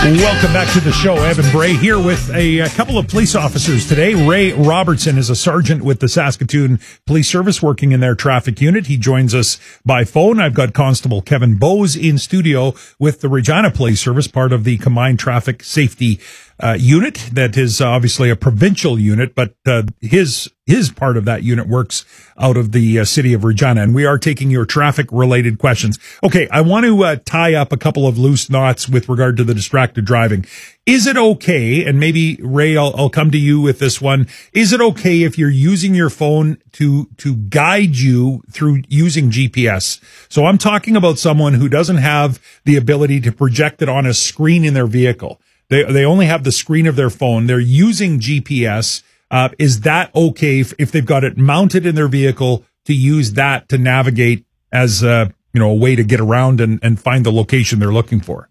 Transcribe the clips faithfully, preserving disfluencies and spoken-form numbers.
Welcome back to the show. Evan Bray here with a, a couple of police officers today. Ray Robertson is a sergeant with the Saskatoon Police Service working in their traffic unit. He joins us by phone. I've got Constable Kevin Bowes in studio with the Regina Police Service, part of the Combined Traffic Safety uh, Unit. That is obviously a provincial unit, but uh, his his part of that unit works out of the uh, city of Regina. And we are taking your traffic-related questions. Okay, I want to uh, tie up a couple of loose knots with regard to the distracted driving. Is it okay, and maybe, Ray, I'll, I'll come to you with this one, is it okay if you're using your phone to to guide you through using G P S? So I'm talking about someone who doesn't have the ability to project it on a screen in their vehicle. They they only have the screen of their phone. They're using G P S. Uh, is that okay if, if they've got it mounted in their vehicle to use that to navigate as uh, you know, a way to get around and, and find the location they're looking for?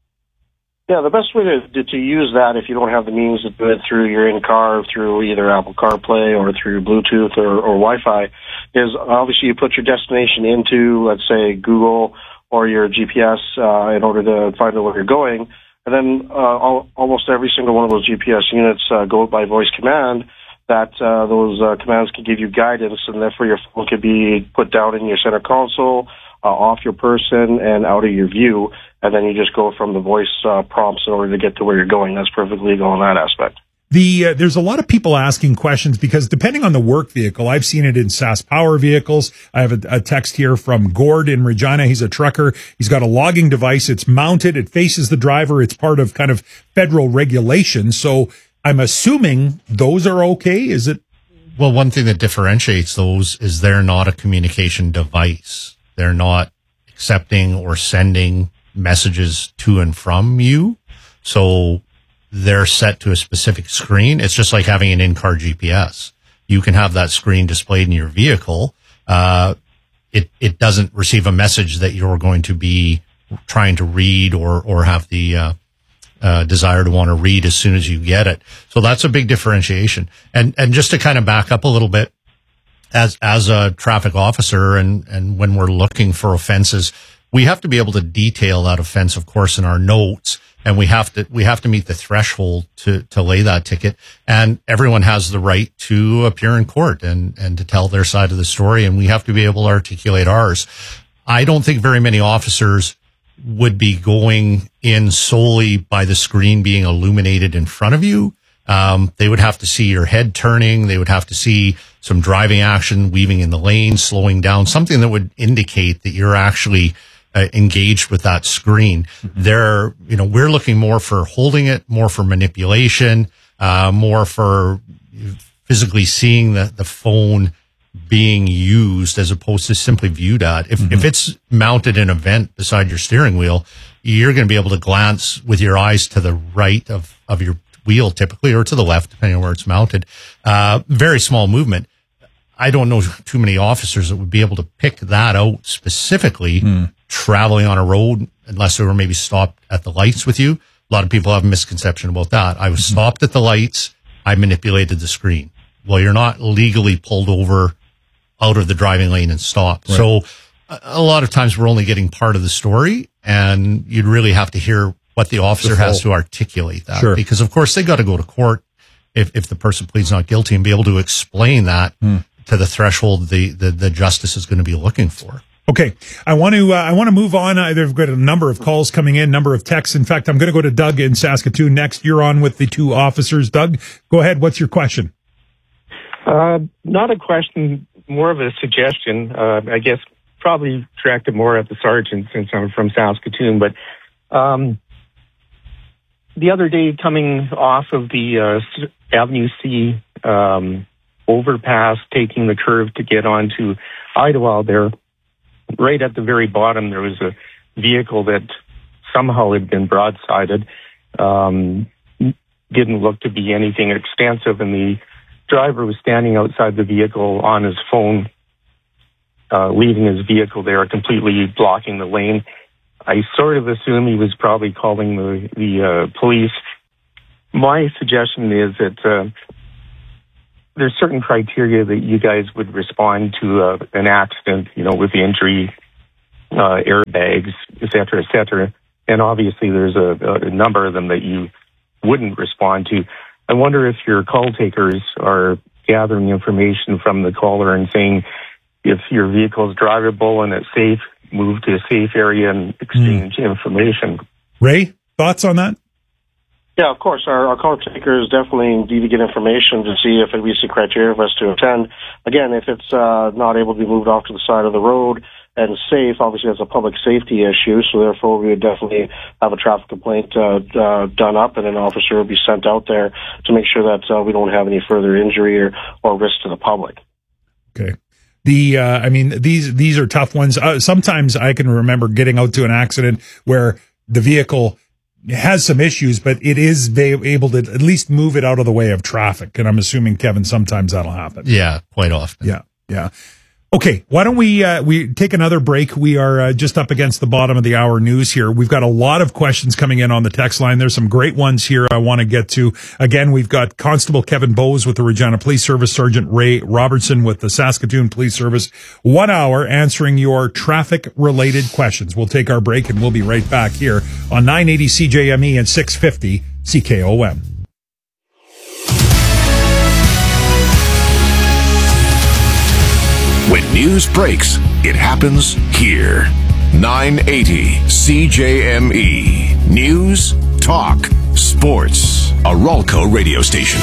Yeah, the best way to, to use that, if you don't have the means to do it through your in-car, through either Apple CarPlay or through Bluetooth or, or Wi-Fi, is obviously you put your destination into, let's say, Google or your G P S uh, in order to find out where you're going. And then uh, all, almost every single one of those G P S units uh, go by voice command. That uh, those uh, commands can give you guidance, and therefore your phone could be put down in your center console, uh, off your person, and out of your view. And then you just go from the voice uh, prompts in order to get to where you're going. That's perfectly legal in that aspect. The uh, there's a lot of people asking questions because depending on the work vehicle, I've seen it in SaskPower vehicles. I have a, a text here from Gord in Regina. He's a trucker. He's got a logging device. It's mounted. It faces the driver. It's part of kind of federal regulation. So I'm assuming those are okay. Is it? Well, one thing that differentiates those is they're not a communication device. They're not accepting or sending messages to and from you. So they're set to a specific screen. It's just like having an in-car G P S. You can have that screen displayed in your vehicle. Uh, it, it doesn't receive a message that you're going to be trying to read or, or have the, uh, uh, desire to want to read as soon as you get it. So that's a big differentiation. And, and just to kind of back up a little bit, as, as a traffic officer and, and when we're looking for offenses, we have to be able to detail that offense, of course, in our notes. And we have to, we have to meet the threshold to, to lay that ticket. And everyone has the right to appear in court and, and to tell their side of the story. And we have to be able to articulate ours. I don't think very many officers would be going in solely by the screen being illuminated in front of you. Um, they would have to see your head turning. They would have to see some driving action, weaving in the lane, slowing down, something that would indicate that you're actually Uh, engaged with that screen. Mm-hmm. There, you know, we're looking more for holding it, more for manipulation, uh, more for physically seeing the, the phone being used as opposed to simply viewed at. If, mm-hmm. if it's mounted in a vent beside your steering wheel, you're going to be able to glance with your eyes to the right of, of your wheel typically, or to the left, depending on where it's mounted. Uh, very small movement. I don't know too many officers that would be able to pick that out specifically mm. traveling on a road, unless they were maybe stopped at the lights with you. A lot of people have a misconception about that. I was mm-hmm. stopped at the lights. I manipulated the screen. Well, you're not legally pulled over out of the driving lane and stopped. Right. So a, a lot of times we're only getting part of the story, and you'd really have to hear what the officer the has to articulate that. Sure. Because of course they got to go to court if, if the person pleads not guilty and be able to explain that mm. to the threshold the, the, the justice is going to be looking for. Okay, I want to uh, I want to move on. Uh, There've got a number of calls coming in, number of texts. In fact, I'm going to go to Doug in Saskatoon next. You're on with the two officers. Doug, go ahead. What's your question? Uh, not a question, more of a suggestion. Uh, I guess probably directed more at the sergeant since I'm from Saskatoon. But um, the other day, coming off of the uh, Avenue C um, overpass, taking the curve to get onto Idlewild there, right at the very bottom, there was a vehicle that somehow had been broadsided. Um, didn't look to be anything extensive, and the driver was standing outside the vehicle on his phone, uh, leaving his vehicle there, completely blocking the lane. I sort of assume he was probably calling the, the uh, police. My suggestion is that uh, there's certain criteria that you guys would respond to uh, an accident, you know, with the injury, uh, airbags, et cetera, et cetera. and obviously there's a, a number of them that you wouldn't respond to. I wonder if your call takers are gathering information from the caller and saying, if your vehicle is drivable and it's safe, move to a safe area and exchange mm. information. Ray, thoughts on that? Yeah, of course. Our, our call takers definitely need to get information to see if it meets the criteria for us to attend. Again, if it's uh, not able to be moved off to the side of the road and safe, obviously that's a public safety issue, so therefore we would definitely have a traffic complaint uh, uh, done up, and an officer would be sent out there to make sure that uh, we don't have any further injury or, or risk to the public. Okay. The, uh, I mean, these, these are tough ones. Uh, sometimes I can remember getting out to an accident where the vehicle has some issues, but it is able to at least move it out of the way of traffic. And I'm assuming, Kevin, sometimes that'll happen. Yeah, quite often. Yeah, yeah. Okay, why don't we uh, we take another break? We are uh, just up against the bottom of the hour news here. We've got a lot of questions coming in on the text line. There's some great ones here I want to get to. Again, we've got Constable Kevin Bowes with the Regina Police Service, Sergeant Ray Robertson with the Saskatoon Police Service. One hour answering your traffic-related questions. We'll take our break and we'll be right back here on nine eighty C J M E and six fifty C K O M. When news breaks, it happens here. nine eighty C J M E. News, talk, sports. A Ralco radio station.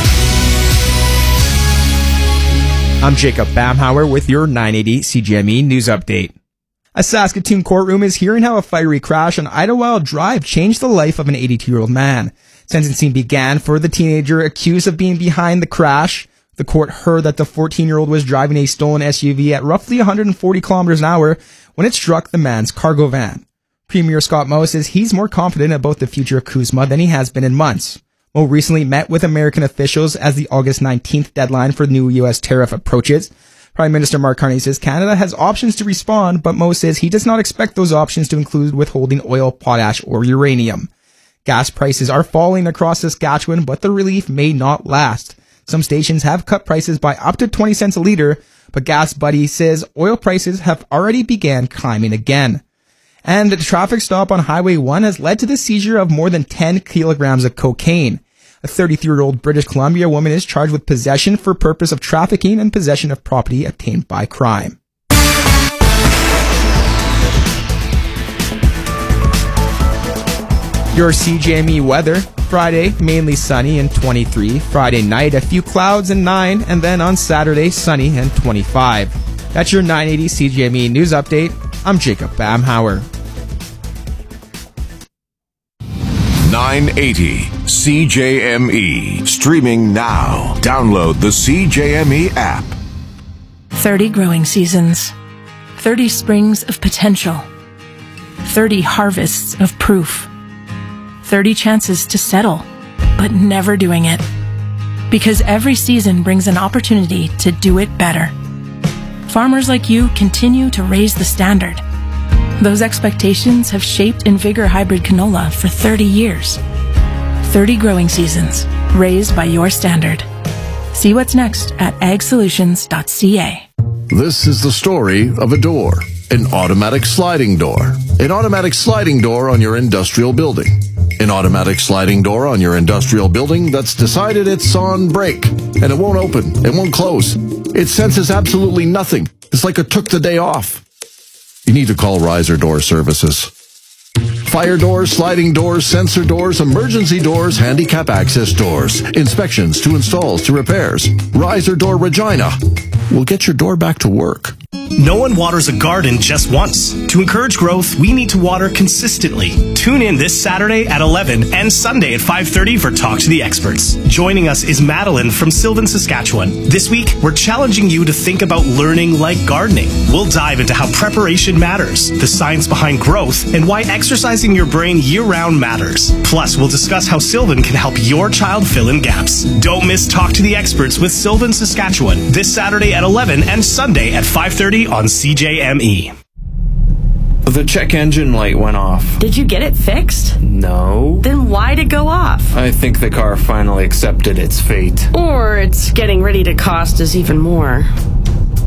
I'm Jacob Bamhauer with your nine eighty C J M E news update. A Saskatoon courtroom is hearing how a fiery crash on Idlewild Drive changed the life of an eighty-two-year-old man. Sentencing began for the teenager accused of being behind the crash. The court heard that the fourteen-year-old was driving a stolen S U V at roughly one hundred forty kilometers an hour when it struck the man's cargo van. Premier Scott Moe says he's more confident about the future of CUSMA than he has been in months. Moe recently met with American officials as the August nineteenth deadline for the new U S tariff approaches. Prime Minister Mark Carney says Canada has options to respond, but Moe says he does not expect those options to include withholding oil, potash, or uranium. Gas prices are falling across Saskatchewan, but the relief may not last. Some stations have cut prices by up to twenty cents a litre, but Gas Buddy says oil prices have already began climbing again. And the traffic stop on Highway one has led to the seizure of more than ten kilograms of cocaine. A thirty-three-year-old British Columbia woman is charged with possession for purpose of trafficking and possession of property obtained by crime. Your C J M E weather. Friday, mainly sunny and twenty-three. Friday night, a few clouds and nine. And then on Saturday, sunny and twenty-five. That's your nine eighty C J M E news update. I'm Jacob Bamhauer. nine eighty C J M E. Streaming now. Download the C J M E app. thirty growing seasons. thirty springs of potential. thirty harvests of proof. thirty chances to settle, but never doing it. Because every season brings an opportunity to do it better. Farmers like you continue to raise the standard. Those expectations have shaped Invigor Hybrid Canola for thirty years. thirty growing seasons, raised by your standard. See what's next at ag solutions dot c a. This is the story of a door. An automatic sliding door. An automatic sliding door on your industrial building. An automatic sliding door on your industrial building that's decided it's on break, and it won't open, it won't close. It senses absolutely nothing. It's like it took the day off. You need to call Riser Door Services. Fire doors, sliding doors, sensor doors, emergency doors, handicap access doors, inspections to installs to repairs. Riser Door Regina will get your door back to work. No one waters a garden just once. To encourage growth, we need to water consistently. Tune in this Saturday at eleven and Sunday at five thirty for Talk to the Experts. Joining us is Madeline from Sylvan, Saskatchewan. This week, we're challenging you to think about learning like gardening. We'll dive into how preparation matters, the science behind growth, and why exercising your brain year-round matters. Plus, we'll discuss how Sylvan can help your child fill in gaps. Don't miss Talk to the Experts with Sylvan, Saskatchewan this Saturday at eleven and Sunday at five thirty on C J M E. The check engine light went off. Did you get it fixed? No. Then why'd it go off? I think the car finally accepted its fate. Or it's getting ready to cost us even more.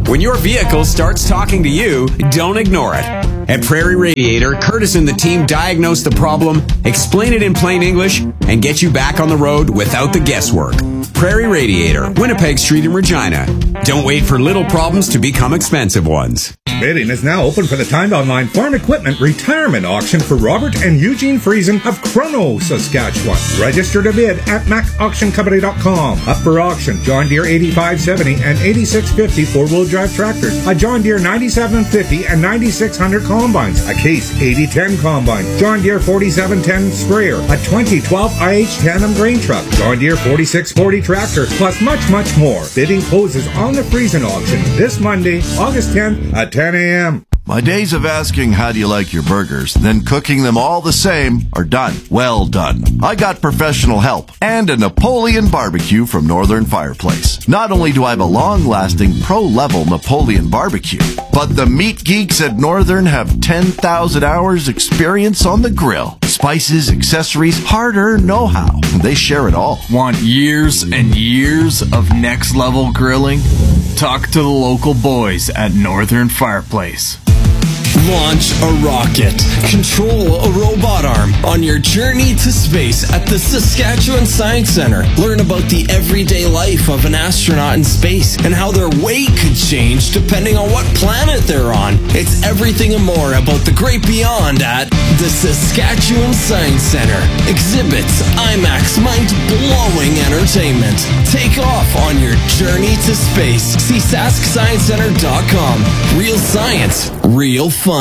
When your vehicle starts talking to you, don't ignore it. At Prairie Radiator, Curtis and the team diagnose the problem, explain it in plain English, and get you back on the road without the guesswork. Prairie Radiator, Winnipeg Street in Regina. Don't wait for little problems to become expensive ones. Bidding is now open for the Timed Online Farm Equipment Retirement Auction for Robert and Eugene Friesen of Crono, Saskatchewan. Register to bid at mac auction company dot com. Up for auction, John Deere eighty-five seventy and eighty-six fifty four-wheel drive tractors, a John Deere ninety-seven fifty and ninety-six hundred combines, a Case eighty ten combine, John Deere forty-seven ten sprayer, a twenty twelve I H tandem grain truck, John Deere forty-six forty tractor, plus much, much more. Bidding closes on the Friesen auction this Monday, August tenth at ten a.m. My days of asking how do you like your burgers, then cooking them all the same are done. Well done. I got professional help and a Napoleon barbecue from Northern Fireplace. Not only do I have a long-lasting pro-level Napoleon barbecue, but the meat geeks at Northern have ten thousand hours experience on the grill. Spices, accessories, hard-earned know-how. They share it all. Want years and years of next-level grilling? Talk to the local boys at Northern Fireplace. Launch a rocket. Control a robot arm on your journey to space at the Saskatchewan Science Centre. Learn about the everyday life of an astronaut in space and how their weight could change depending on what planet they're on. It's everything and more about the great beyond at the Saskatchewan Science Centre. Exhibits, IMAX, mind-blowing entertainment. Take off on your journey to space. See sask science centre dot com. Real science, real fun.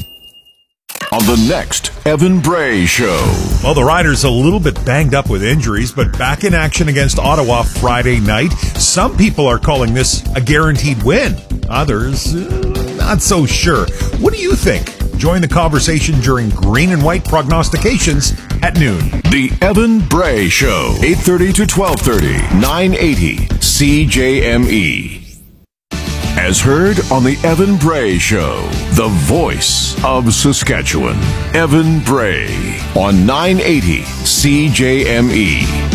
On the next Evan Bray Show. Well, the Riders a little bit banged up with injuries, but back in action against Ottawa Friday night. Some people are calling this a guaranteed win. Others, uh, not so sure. What do you think? Join the conversation during Green and White Prognostications at noon. The Evan Bray Show, eight thirty to twelve thirty, nine eighty C J M E. As heard on the Evan Bray Show, the voice of Saskatchewan, Evan Bray, on nine eighty C J M E.